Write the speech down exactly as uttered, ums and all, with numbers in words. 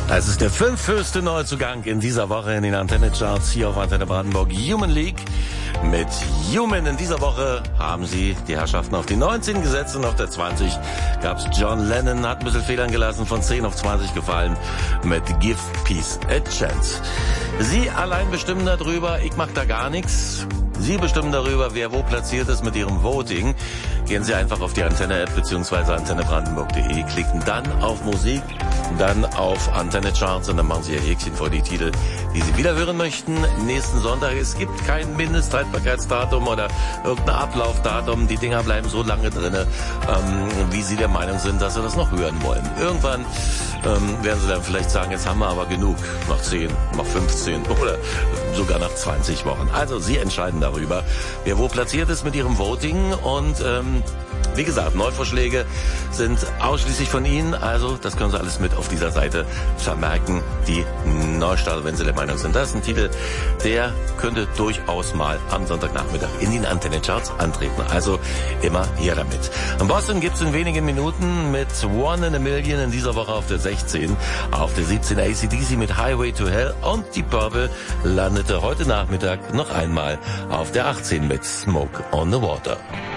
Es ist der fünfhöchste Neuzugang in dieser Woche in den Antenne-Charts hier auf Antenne Brandenburg. Human League mit Human. In dieser Woche haben sie die Herrschaften auf die neunzehn gesetzt und auf der zwanzig gab's John Lennon, hat ein bisschen Federn gelassen, von zehn auf zwanzig gefallen mit Give Peace a Chance. Sie allein bestimmen darüber, ich mach da gar nichts. Sie bestimmen darüber, wer wo platziert ist mit Ihrem Voting. Gehen Sie einfach auf die Antenne-App bzw. antenne brandenburg punkt de, klicken dann auf Musik, dann auf Antenne-Charts und dann machen Sie Ihr Häkchen vor die Titel, die Sie wieder hören möchten. Nächsten Sonntag, es gibt kein Mindesthaltbarkeitsdatum oder irgendein Ablaufdatum. Die Dinger bleiben so lange drinne, ähm, wie Sie der Meinung sind, dass Sie das noch hören wollen. Irgendwann ähm, werden Sie dann vielleicht sagen, jetzt haben wir aber genug, nach zehn, nach fünfzehn oder sogar nach zwanzig Wochen. Also Sie entscheiden darüber, wer wo platziert ist mit Ihrem Voting und ähm, wie gesagt, Neuvorschläge sind ausschließlich von Ihnen, also das können Sie alles mit auf dieser Seite vermerken, die Neustarter, wenn Sie der Meinung sind, das ist ein Titel, der könnte durchaus mal am Sonntagnachmittag in den Antenne-Charts antreten, also immer hier damit. In Boston gibt's in wenigen Minuten mit One in a Million in dieser Woche auf der sechzehn, auf der siebzehn A C D C mit Highway to Hell und die Purple landete heute Nachmittag noch einmal auf der achtzehn mit Smoke on the Water.